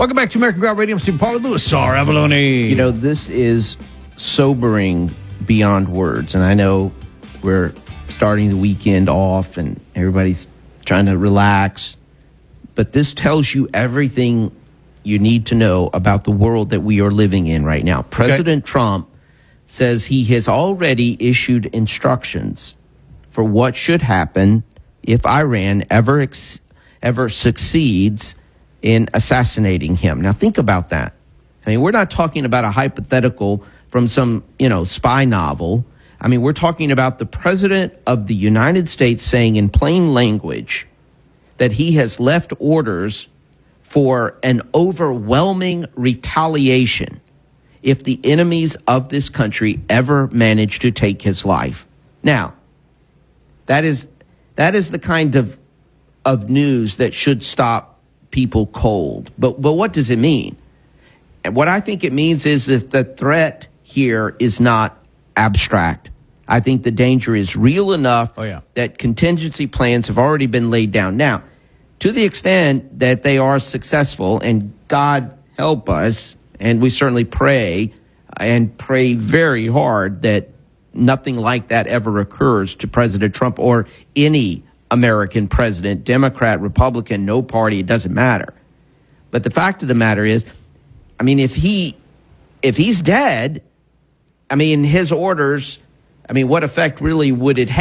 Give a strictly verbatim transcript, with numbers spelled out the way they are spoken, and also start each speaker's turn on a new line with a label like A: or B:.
A: Welcome back to American Ground Radio. I'm Steve Paul with Louis R. Avalone.
B: You know, this is sobering beyond words. And I know we're starting the weekend off and everybody's trying to relax. But this tells you everything you need to know about the world that we are living in right now. President okay. Trump says he has already issued instructions for what should happen if Iran ever ex- ever succeeds in assassinating him. Now, think about that. I mean, we're not talking about a hypothetical from some, you know, spy novel. I mean, we're talking about the President of the United States saying in plain language that he has left orders for an overwhelming retaliation if the enemies of this country ever manage to take his life. Now, that is that is the kind of of news that should stop people cold. But but what does it mean? And what I think it means is that the threat here is not abstract. I think the danger is real enough
A: oh, yeah.
B: that contingency plans have already been laid down. Now, to the extent that they are successful, and God help us, and we certainly pray and pray very hard that nothing like that ever occurs to President Trump or any American president, Democrat, Republican, no party, it doesn't matter. But the fact of the matter is, I mean, if he if he's dead, I mean, his orders, I mean, what effect really would it have?